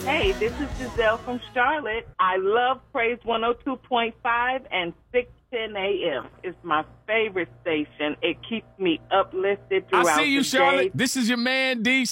Hey, this is Giselle from Charlotte. I love Praise 102.5 and 610 AM. It's my favorite station. It keeps me uplifted throughout I see you, the Charlotte. day. This is your man, D.